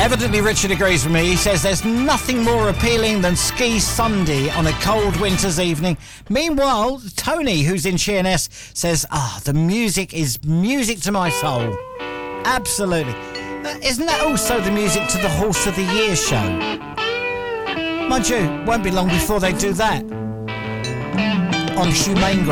Evidently, Richard agrees with me. He says there's nothing more appealing than Ski Sunday on a cold winter's evening. Meanwhile, Tony, who's in Sheerness, says, the music is music to my soul. Absolutely. Isn't that also the music to the Horse of the Year show? Mind you, won't be long before they do that on Humane Ground.